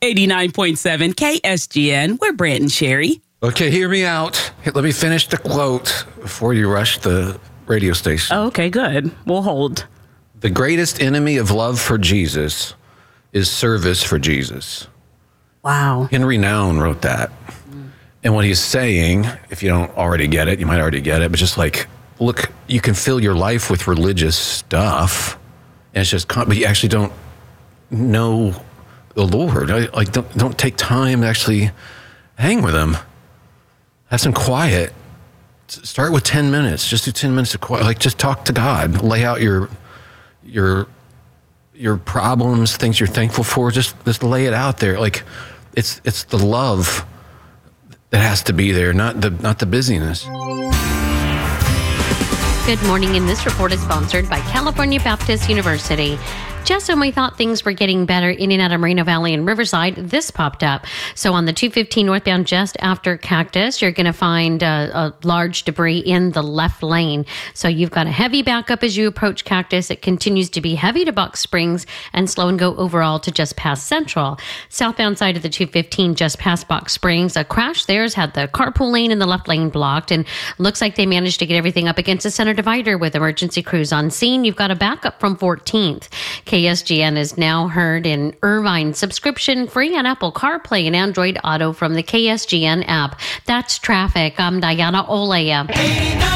89.7 KSGN. We're Brant and Sherry. Okay, hear me out. Let me finish the quote before you rush the radio station. Okay, good. We'll hold. The greatest enemy of love for Jesus is service for Jesus. Wow. Henry Nouwen wrote that. And what he's saying, if you don't already get it, you might already get it, but just like, look, you can fill your life with religious stuff, and it's just, but you actually don't know the Lord. Don't take time to actually hang with him. Have some quiet. Start with 10 minutes. Just do 10 minutes of quiet. Like, just talk to God. Lay out your problems, things you're thankful for. Just lay it out there. Like, it's the love that has to be there, not the busyness. Good morning, and this report is sponsored by California Baptist University. Just when we thought things were getting better in and out of Moreno Valley and Riverside, this popped up. So on the 215 northbound just after Cactus, you're going to find a large debris in the left lane. So you've got a heavy backup as you approach Cactus. It continues to be heavy to Box Springs and slow and go overall to just past Central. Southbound side of the 215 just past Box Springs, a crash there's had the carpool lane and the left lane blocked, and looks like they managed to get everything up against the center divider with emergency crews on scene. You've got a backup from 14th. KSGN is now heard in Irvine, subscription free on Apple CarPlay and Android Auto from the KSGN app. That's traffic. I'm Diana Olea.